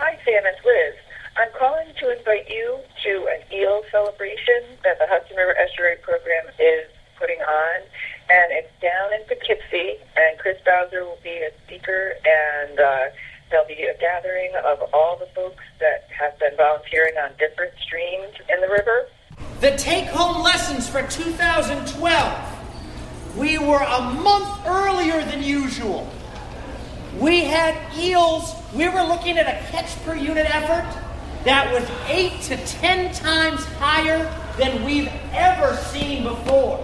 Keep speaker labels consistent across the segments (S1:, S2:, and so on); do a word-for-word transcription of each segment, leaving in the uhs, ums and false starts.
S1: Hi, Sam, it's Liz. I'm calling to invite you to an eel celebration that the Hudson River Estuary Program is putting on, and it's down in Poughkeepsie, and Chris Bowser will be a speaker, and uh, there'll be a gathering of all the folks that have been volunteering on different streams in the river.
S2: The take-home lessons for two thousand twelve. We were a month earlier than usual. We had eels. We were looking at a catch per unit effort that was eight to ten times higher than we've ever seen before.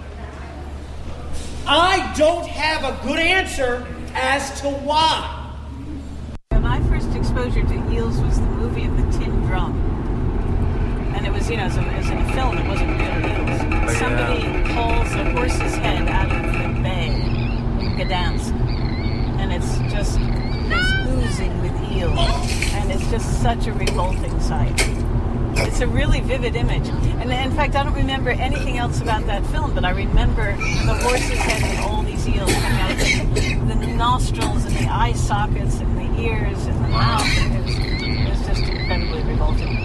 S2: I don't have a good answer as to why.
S3: My first exposure to eels was the movie of the Tin Drum. And it was, you know, it was, it was in a film, it wasn't real eels.
S4: Oh,
S3: Somebody
S4: yeah.
S3: pulls a horse's head out of the bay in Gdansk. And it's just, it's oozing with eels. And it's just such a revolting sight. It's a really vivid image. And in fact, I don't remember anything else about that film, but I remember the horse's head and all these eels coming out of the, the nostrils and the eye sockets and the ears and the mouth. It was, it was just incredibly revolting.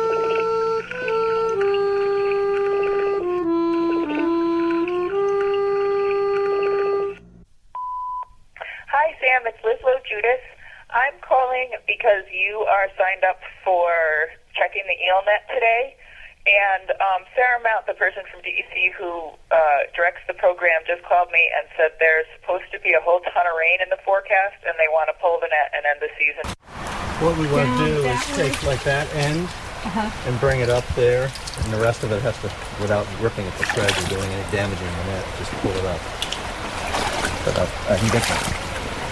S1: Hi, Sam. It's Liz Lowe Judas. I'm calling because you are signed up for checking the eel net today. And um, Sarah Mount, the person from D E C who uh, directs the program, just called me and said there's supposed to be a whole ton of rain in the forecast, and they want to pull the net and end the season.
S4: What we want to
S3: Down
S4: do is
S3: that way?
S4: take like that end
S3: Uh-huh.
S4: and bring it up there, and the rest of it has to, without ripping it to shreds or doing any damaging the net, just pull it up. But I, I can get that.